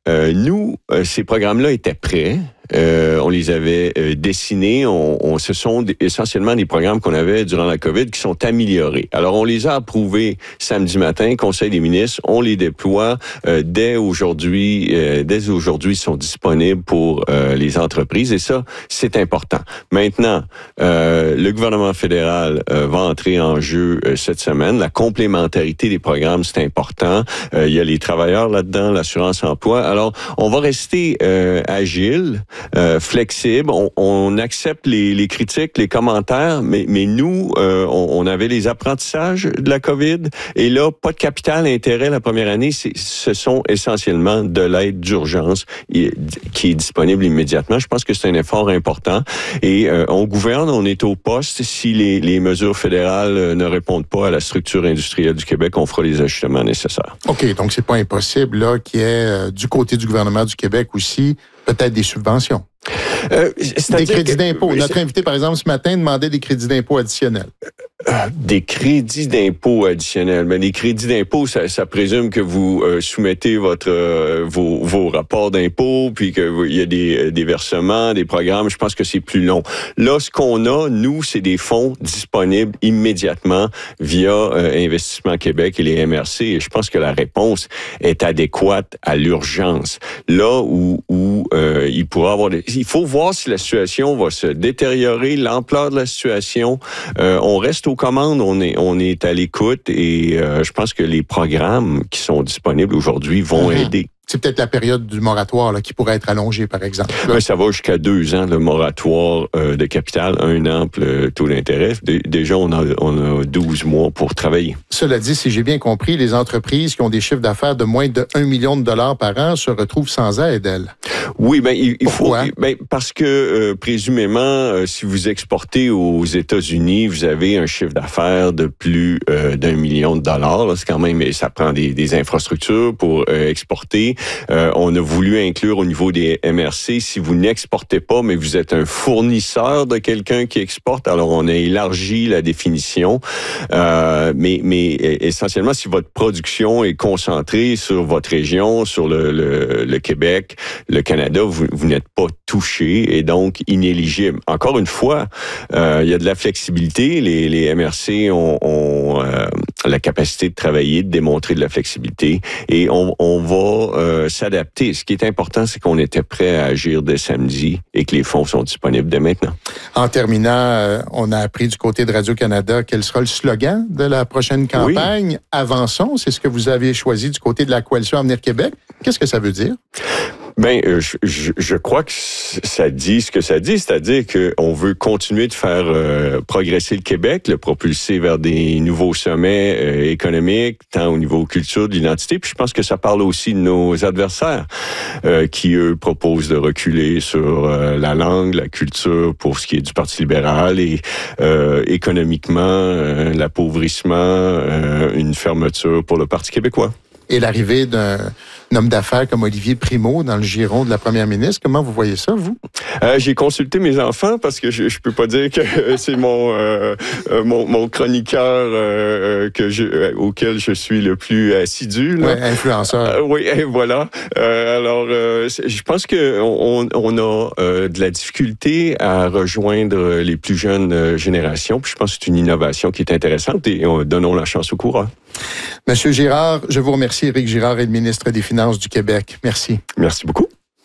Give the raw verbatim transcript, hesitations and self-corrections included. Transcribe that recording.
euh, nous, euh, ces programmes-là étaient prêts. Euh, on les avait euh, dessinés. On, on, ce sont des, essentiellement des programmes qu'on avait durant la COVID qui sont améliorés. Alors, on les a approuvés samedi matin, Conseil des ministres. On les déploie euh, dès aujourd'hui. Euh, dès aujourd'hui, ils sont disponibles pour euh, les entreprises et ça, c'est important. Maintenant, euh, le gouvernement fédéral euh, va entrer en jeu euh, cette semaine. La complémentarité des programmes, c'est important. Euh, il y a les travailleurs là-dedans, l'assurance-emploi. Alors, on va rester euh, agile. Euh, flexible, on, on accepte les, les critiques, les commentaires, mais, mais nous, euh, on, on avait les apprentissages de la COVID et là, pas de capital intérêt la première année, c'est, ce sont essentiellement de l'aide d'urgence qui est disponible immédiatement. Je pense que c'est un effort important et euh, on gouverne, on est au poste. Si les, les mesures fédérales ne répondent pas à la structure industrielle du Québec, on fera les ajustements nécessaires. OK, donc c'est pas impossible là qu'il y ait euh, du côté du gouvernement du Québec aussi peut-être des subventions. Euh, des crédits que, d'impôt. Notre invité, par exemple, ce matin, demandait des crédits d'impôt additionnels. Euh, des crédits d'impôt additionnels. Mais les crédits d'impôt, ça, ça présume que vous euh, soumettez votre euh, vos, vos rapports d'impôt, puis qu'il y a des, des versements, des programmes. Je pense que c'est plus long. Là, ce qu'on a, nous, c'est des fonds disponibles immédiatement via euh, Investissement Québec et les M R C. Et je pense que la réponse est adéquate à l'urgence. Là où, où euh, il pourra avoir des... Il faut voir si la situation va se détériorer, l'ampleur de la situation. Euh, on reste aux commandes, on est, on est à l'écoute et euh, je pense que les programmes qui sont disponibles aujourd'hui vont mmh. aider. C'est peut-être la période du moratoire là, qui pourrait être allongée, par exemple. Ben, ça va jusqu'à deux ans, le moratoire euh, de capital, un an pour le taux d'intérêt. D- déjà, on a, on a douze mois pour travailler. Cela dit, si j'ai bien compris, les entreprises qui ont des chiffres d'affaires de moins de un million de dollars par an se retrouvent sans aide, elles. Oui, ben il, il faut... Pourquoi? Ben, parce que, euh, présumément, euh, si vous exportez aux États-Unis, vous avez un chiffre d'affaires de plus euh, d'un million de dollars. Là, c'est quand même... Ça prend des, des infrastructures pour euh, exporter. Euh, on a voulu inclure au niveau des M R C, si vous n'exportez pas, mais vous êtes un fournisseur de quelqu'un qui exporte, alors on a élargi la définition. Euh, mais, mais essentiellement, si votre production est concentrée sur votre région, sur le, le, le Québec, le Canada, vous, vous n'êtes pas touché et donc inéligible. Encore une fois, euh, il y a de la flexibilité. Les, les M R C ont, ont euh, la capacité de travailler, de démontrer de la flexibilité et on, on va euh, s'adapter. Ce qui est important, c'est qu'on était prêt à agir dès samedi et que les fonds sont disponibles dès maintenant. En terminant, euh, on a appris du côté de Radio-Canada quel sera le slogan de la prochaine campagne. Oui. Avançons, c'est ce que vous avez choisi du côté de la Coalition Avenir Québec. Qu'est-ce que ça veut dire? Ben, je, je, je crois que ça dit ce que ça dit, c'est-à-dire qu'on veut continuer de faire euh, progresser le Québec, le propulser vers des nouveaux sommets euh, économiques, tant au niveau culture, de l'identité. Puis je pense que ça parle aussi de nos adversaires euh, qui, eux, proposent de reculer sur euh, la langue, la culture pour ce qui est du Parti libéral et euh, économiquement, euh, l'appauvrissement, euh, une fermeture pour le Parti québécois. Et l'arrivée d'un homme d'affaires comme Olivier Primo dans le giron de la première ministre, comment vous voyez ça, vous? Euh, j'ai consulté mes enfants parce que je, je peux pas dire que c'est mon euh, mon, mon chroniqueur euh, que je, euh, auquel je suis le plus assidu. Là. Ouais, influenceur. Euh, oui, et voilà. Euh, alors, euh, je pense que on, on a euh, de la difficulté à rejoindre les plus jeunes générations. Puis je pense que c'est une innovation qui est intéressante et on, donnons la chance au courant. Monsieur Girard, je vous remercie. Éric Girard est le ministre des Finances du Québec. Merci. Merci beaucoup.